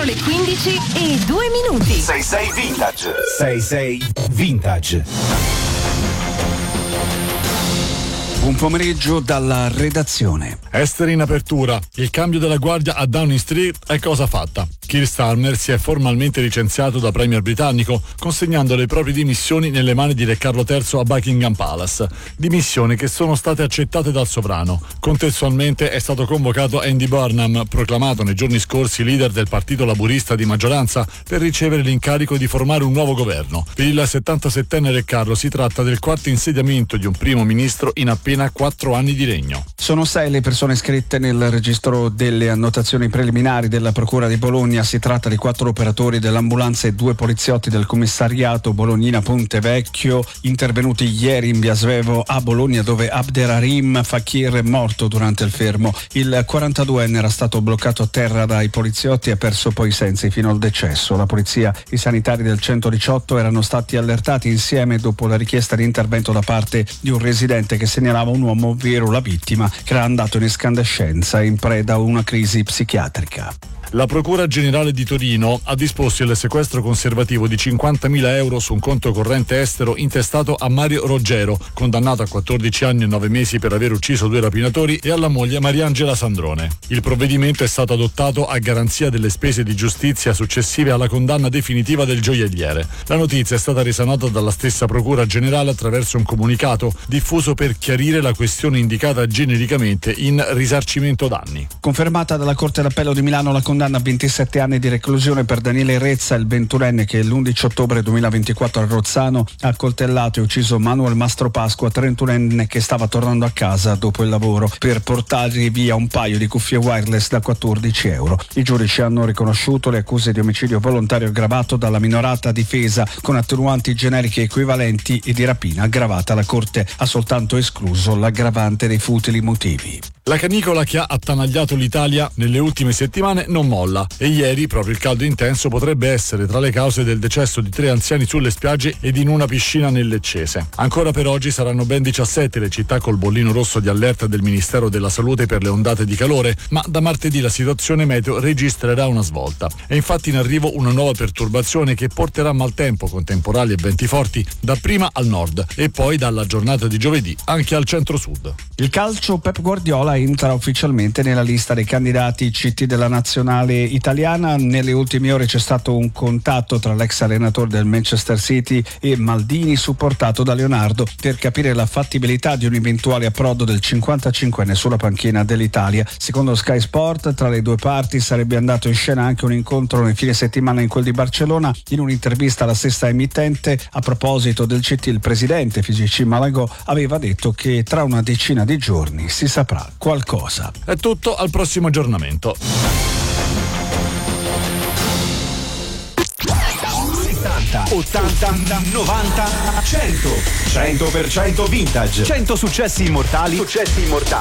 le 15:02. 66 Vintage. 66 Vintage. Buon pomeriggio dalla redazione. Esteri in apertura. Il cambio della guardia a Downing Street è cosa fatta. Keir Starmer si è formalmente licenziato da premier britannico, consegnando le proprie dimissioni nelle mani di Re Carlo III a Buckingham Palace. Dimissioni che sono state accettate dal sovrano. Contestualmente è stato convocato Andy Burnham, proclamato nei giorni scorsi leader del partito laburista di maggioranza, per ricevere l'incarico di formare un nuovo governo. Per il 77enne Re Carlo si tratta del quarto insediamento di un primo ministro in appena 4 anni di regno. Sono 6 le persone iscritte nel registro delle annotazioni preliminari della Procura di Bologna. Si tratta di 4 operatori dell'ambulanza e 2 poliziotti del commissariato Bolognina Ponte Vecchio, intervenuti ieri in via Svevo a Bologna, dove Abderrahim Fakir è morto durante il fermo. Il 42enne era stato bloccato a terra dai poliziotti e ha perso poi i sensi fino al decesso. La polizia e i sanitari del 118 erano stati allertati insieme dopo la richiesta di intervento da parte di un residente che segnalava un uomo, ovvero la vittima, che era andato in escandescenza in preda a una crisi psichiatrica. La Procura Generale di Torino ha disposto il sequestro conservativo di 50.000 euro su un conto corrente estero intestato a Mario Roggero, condannato a 14 anni e 9 mesi per aver ucciso 2 rapinatori, e alla moglie Mariangela Sandrone. Il provvedimento è stato adottato a garanzia delle spese di giustizia successive alla condanna definitiva del gioielliere. La notizia è stata resa nota dalla stessa Procura Generale attraverso un comunicato diffuso per chiarire la questione indicata genericamente in risarcimento danni. Confermata dalla Corte d'Appello di Milano la condanna a 27 anni di reclusione per Daniele Rezza, il 21enne che l'11 ottobre 2024 a Rozzano ha accoltellato e ucciso Manuel Mastropasqua, 31enne che stava tornando a casa dopo il lavoro, per portare via un paio di cuffie wireless da 14 euro. I giudici hanno riconosciuto le accuse di omicidio volontario aggravato dalla minorata difesa con attenuanti generiche equivalenti e di rapina aggravata. La Corte ha soltanto escluso l'aggravante dei futili motivi. La canicola che ha attanagliato l'Italia nelle ultime settimane non molla e ieri proprio il caldo intenso potrebbe essere tra le cause del decesso di 3 anziani sulle spiagge ed in una piscina nel Leccese. Ancora per oggi saranno ben 17 le città col bollino rosso di allerta del Ministero della Salute per le ondate di calore, ma da martedì la situazione meteo registrerà una svolta. È infatti in arrivo una nuova perturbazione che porterà maltempo con temporali e venti forti dapprima al nord e poi dalla giornata di giovedì anche al centro-sud. Il calcio, Pep Guardiola entra ufficialmente nella lista dei candidati CT della nazionale italiana. Nelle ultime ore c'è stato un contatto tra l'ex allenatore del Manchester City e Maldini, supportato da Leonardo, per capire la fattibilità di un eventuale approdo del 55enne sulla panchina dell'Italia. Secondo Sky Sport, tra le due parti sarebbe andato in scena anche un incontro nel fine settimana in quel di Barcellona. In un'intervista alla stessa emittente, a proposito del CT, il presidente FIGC Malagò aveva detto che tra una decina di giorni si saprà qualcosa. È tutto, al prossimo aggiornamento. 70, 80, 90, 100. 100% vintage. 100 successi immortali.